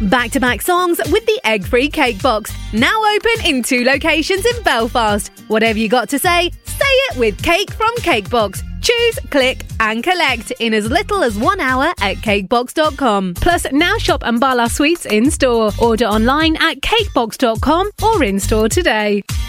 Back-to-back songs with the egg-free cake box. Now open in 2 locations in Belfast. Whatever you got to say it with Cake from Cakebox. Choose, click and collect in as little as 1 hour at cakebox.com. Plus, now shop Ambala Sweets in-store. Order online at cakebox.com or in-store today.